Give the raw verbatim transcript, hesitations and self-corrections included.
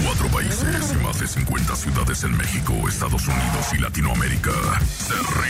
Cuatro países y más de cincuenta ciudades en México, Estados Unidos y Latinoamérica se